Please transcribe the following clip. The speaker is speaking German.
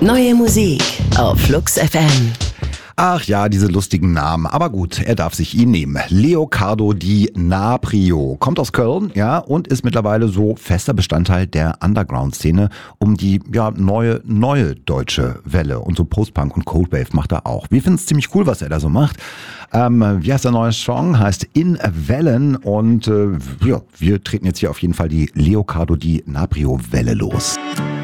Neue Musik auf Flux FM. Ach ja, diese lustigen Namen. Aber gut, er darf sich ihn nehmen. Leocardo Di Naprio kommt aus Köln, ja, und ist mittlerweile so fester Bestandteil der Underground-Szene um die neue deutsche Welle. Und so Post-Punk und Coldwave macht er auch. Wir finden es ziemlich cool, was er da so macht. Wie heißt der neue Song? Heißt In Wellen. Und wir treten jetzt hier auf jeden Fall die Leocardo Di Naprio Welle los.